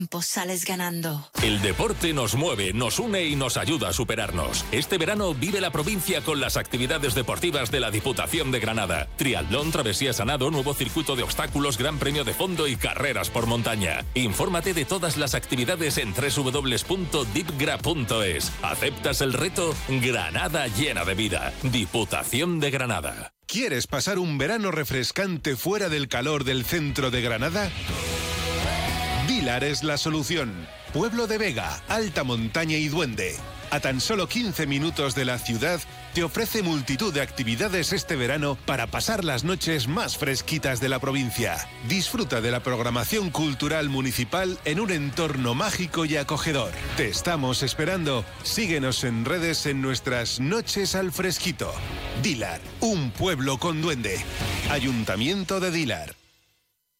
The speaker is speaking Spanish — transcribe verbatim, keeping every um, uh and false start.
Pues sales ganando. El deporte nos mueve, nos une y nos ayuda a superarnos. Este verano vive la provincia con las actividades deportivas de la Diputación de Granada. Triatlón, travesías a nado, nuevo circuito de obstáculos, gran premio de fondo y carreras por montaña. Infórmate de todas las actividades en doble u doble u doble u punto dipgra punto es. ¿Aceptas el reto? Granada llena de vida. Diputación de Granada. ¿Quieres pasar un verano refrescante fuera del calor del centro de Granada? Dilar es la solución. Pueblo de Vega, alta montaña y duende. A tan solo quince minutos de la ciudad, te ofrece multitud de actividades este verano para pasar las noches más fresquitas de la provincia. Disfruta de la programación cultural municipal en un entorno mágico y acogedor. Te estamos esperando. Síguenos en redes en nuestras Noches al Fresquito. Dilar, un pueblo con duende. Ayuntamiento de Dilar.